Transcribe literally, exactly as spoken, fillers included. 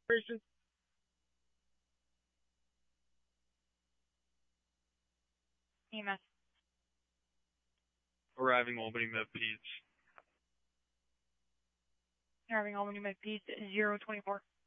Operation. E M S. Arriving Albany Med Peds. Arriving Albany Med Peds, zero twenty-four.